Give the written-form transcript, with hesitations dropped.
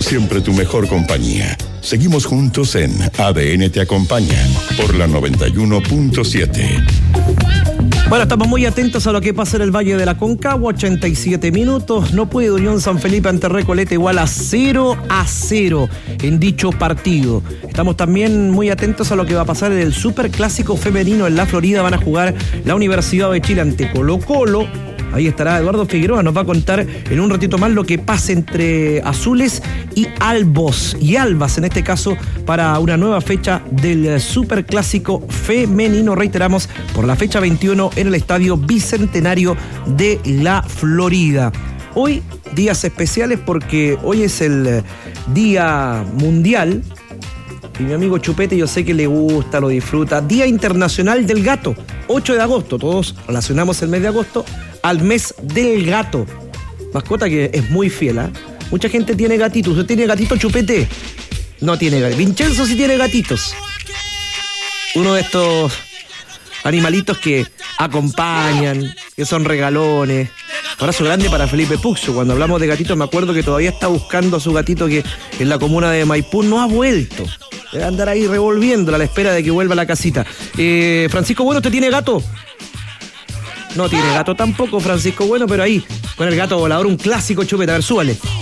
siempre tu mejor compañía. Seguimos juntos en ADN Te Acompaña por la 91.7. Bueno, estamos muy atentos a lo que pasa en el Valle de la Concagua, 87 minutos. No puede Unión San Felipe ante Recoleta, igual a 0-0 en dicho partido. Estamos también muy atentos a lo que va a pasar en el Superclásico femenino en la Florida. Van a jugar la Universidad de Chile ante Colo-Colo. Ahí estará Eduardo Figueroa, nos va a contar en un ratito más lo que pasa entre azules y albos, y albas en este caso, para una nueva fecha del Superclásico femenino, reiteramos, por la fecha 21 en el Estadio Bicentenario de la Florida. Hoy, días especiales porque hoy es el Día Mundial, y mi amigo Chupete yo sé que le gusta, lo disfruta, Día Internacional del Gato, 8 de agosto, todos relacionamos el mes de agosto al mes del gato, mascota que es muy fiel, ¿eh? Mucha gente tiene gatitos. ¿Usted tiene gatito, Chupete? No tiene gatitos. Vincenzo sí tiene gatitos. Uno de estos animalitos que acompañan, que son regalones. Abrazo grande para Felipe Puxo. Cuando hablamos de gatitos me acuerdo que todavía está buscando a su gatito que en la comuna de Maipú no ha vuelto. Debe andar ahí revolviéndola a la espera de que vuelva a la casita. Francisco Bueno, ¿usted tiene gato? No tiene gato tampoco, Francisco Bueno, pero ahí, con el gato volador, un clásico, Chupete. A ver, súbale.